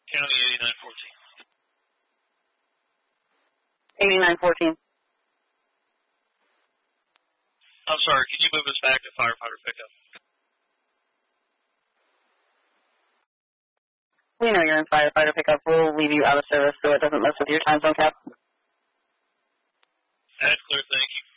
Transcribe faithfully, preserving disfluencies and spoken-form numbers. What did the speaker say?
County eighty-nine fourteen. eighty-nine fourteen. I'm sorry, can you move us back to firefighter pickup? We know you're in firefighter pickup. We'll leave you out of service so it doesn't mess with your time zone cap. That's clear, thank you.